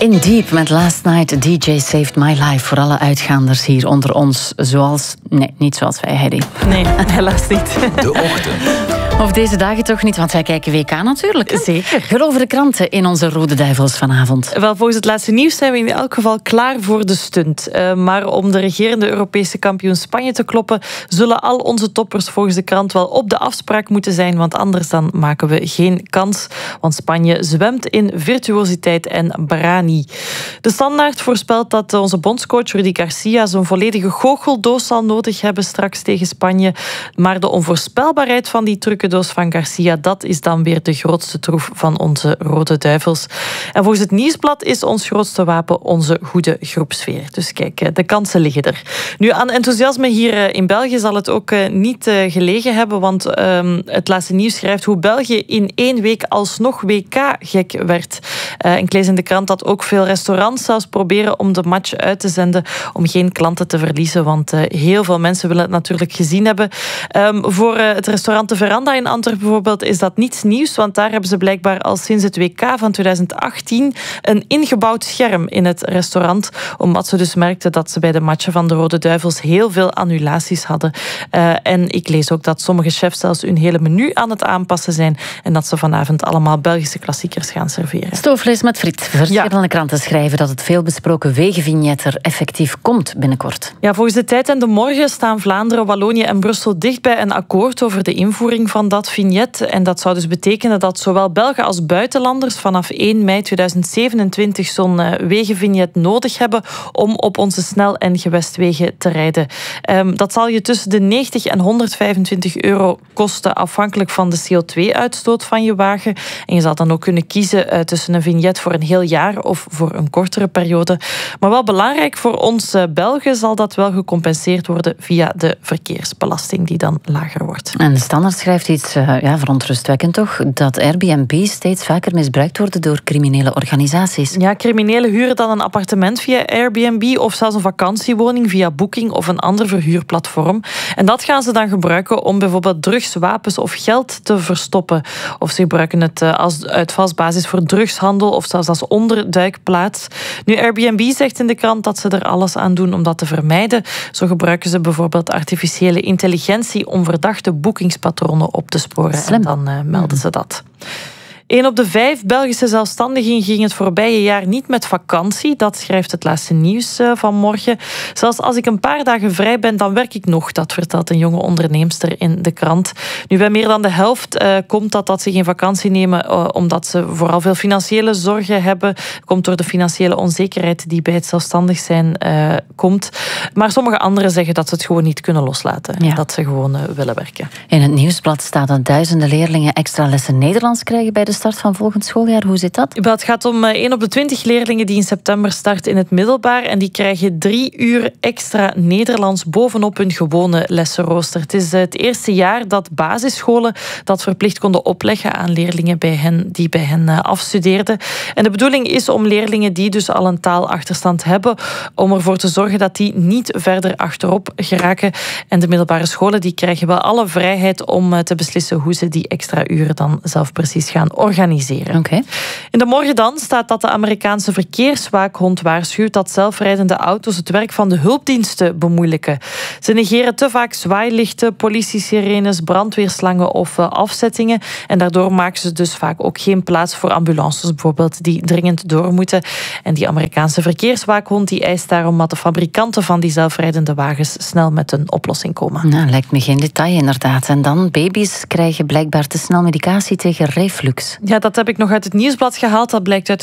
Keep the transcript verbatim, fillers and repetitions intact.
In Deep met Last Night, D J Saved My Life. Voor alle uitgaanders hier onder ons. Zoals... Nee, niet zoals wij, Heidi. Nee, helaas niet. De Ochtend. Of deze dagen toch niet, want wij kijken W K natuurlijk. Hè? Zeker. Geloof de kranten in onze Rode Duivels vanavond. Wel, volgens het laatste nieuws zijn we in elk geval klaar voor de stunt. Uh, maar om de regerende Europese kampioen Spanje te kloppen, zullen al onze toppers volgens de krant wel op de afspraak moeten zijn, want anders dan maken we geen kans. Want Spanje zwemt in virtuositeit en brani. De Standaard voorspelt dat onze bondscoach Rudi Garcia zo'n volledige goocheldoos zal nodig hebben straks tegen Spanje. Maar de onvoorspelbaarheid van die trucendoos van Garcia, dat is dan weer de grootste troef van onze Rode Duivels. En volgens het Nieuwsblad is ons grootste wapen onze goede groepsfeer. Dus kijk, de kansen liggen er. Nu, aan enthousiasme hier in België zal het ook niet gelegen hebben, want um, het laatste nieuws schrijft hoe België in één week alsnog W K-gek werd. Uh, ik lees in de krant dat ook veel restaurants zelfs proberen om de match uit te zenden om geen klanten te verliezen, want uh, heel veel mensen willen het natuurlijk gezien hebben. Um, voor uh, het restaurant De Veranda in Antwerpen bijvoorbeeld is dat niets nieuws, want daar hebben ze blijkbaar al sinds het W K van twintig achttien een ingebouwd scherm in het restaurant, omdat ze dus merkten dat ze bij de matchen van de Rode Duivels heel veel annulaties hadden. Uh, en ik lees ook dat sommige chefs zelfs hun hele menu aan het aanpassen zijn en dat ze vanavond allemaal Belgische klassiekers gaan serveren. Stoofvlees met friet. Verschillende ja. kranten schrijven dat het veelbesproken wegenvignet er effectief komt binnenkort. Ja, volgens de Tijd en de Morgen staan Vlaanderen, Wallonië en Brussel dicht bij een akkoord over de invoering van dat vignet. En dat zou dus betekenen dat zowel Belgen als buitenlanders vanaf één mei tweeduizend zevenentwintig zo'n uh, wegenvignet nodig hebben om op onze snel- en gewestwegen te rijden. Um, dat zal je tussen de negentig en honderdvijfentwintig euro kosten, afhankelijk van de C O twee uitstoot van je wagen. En je zal dan ook kunnen kiezen uh, tussen een vignet voor een heel jaar of voor een kortere periode. Maar wel belangrijk voor ons uh, Belgen zal dat wel gecompenseerd worden via de verkeersbelasting die dan lager wordt. En de Standaard schrijft iets uh, ja, verontrustwekkend toch, dat Airbnb steeds vaker misbruikt worden door criminele organisaties. Ja, criminelen huren dan een appartement via Airbnb of zelfs een vakantiewoning via Booking of een ander verhuurplatform. En dat gaan ze dan gebruiken om bijvoorbeeld drugs, wapens of geld te verstoppen. Of ze gebruiken het uh, als uitvalsbasis voor drugshandel of zelfs als onderduikplaats. Nu, Airbnb zegt in de krant dat ze er alles aan doen om dat te vermijden. Zo gebruiken ze bijvoorbeeld artificiële intelligentie om verdachte boekingspatronen op te sporen. Slim. En dan uh, melden ze dat. Een op de vijf Belgische zelfstandigen ging het voorbije jaar niet met vakantie. Dat schrijft het laatste nieuws van morgen. Zelfs als ik een paar dagen vrij ben, dan werk ik nog. Dat vertelt een jonge onderneemster in de krant. Nu, bij meer dan de helft uh, komt dat dat ze geen vakantie nemen uh, omdat ze vooral veel financiële zorgen hebben. Komt door de financiële onzekerheid die bij het zelfstandig zijn uh, komt. Maar sommige anderen zeggen dat ze het gewoon niet kunnen loslaten. Ja. En dat ze gewoon uh, willen werken. In het Nieuwsblad staat dat duizenden leerlingen extra lessen Nederlands krijgen bij de start van volgend schooljaar. Hoe zit dat? Het gaat om één op de twintig leerlingen die in september start in het middelbaar. En die krijgen drie uur extra Nederlands bovenop hun gewone lessenrooster. Het is het eerste jaar dat basisscholen dat verplicht konden opleggen aan leerlingen bij hen, die bij hen afstudeerden. En de bedoeling is om leerlingen die dus al een taalachterstand hebben, om ervoor te zorgen dat die niet verder achterop geraken. En de middelbare scholen die krijgen wel alle vrijheid om te beslissen hoe ze die extra uren dan zelf precies gaan organiseren. Okay. In de morgen dan staat dat de Amerikaanse verkeerswaakhond waarschuwt dat zelfrijdende auto's het werk van de hulpdiensten bemoeilijken. Ze negeren te vaak zwaailichten, politiesirenes, brandweerslangen of uh, afzettingen. En daardoor maken ze dus vaak ook geen plaats voor ambulances bijvoorbeeld die dringend door moeten. En die Amerikaanse verkeerswaakhond die eist daarom dat de fabrikanten van die zelfrijdende wagens snel met een oplossing komen. Nou, lijkt me geen detail inderdaad. En dan, baby's krijgen blijkbaar te snel medicatie tegen reflux. Ja, dat heb ik nog uit het Nieuwsblad gehaald. Dat blijkt uit